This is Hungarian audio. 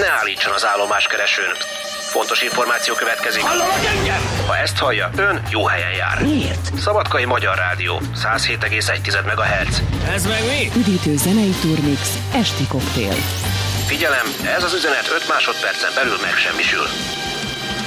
Ne állítson az állomáskeresőn. Fontos információ következik. Hallod engem? Ha ezt hallja, ön jó helyen jár. Miért? Szabadkai Magyar Rádió, 107,1 MHz. Ez meg mi? Üdítő zenei turmix, esti koktél. Figyelem, ez az üzenet 5 másodpercen belül megsemmisül.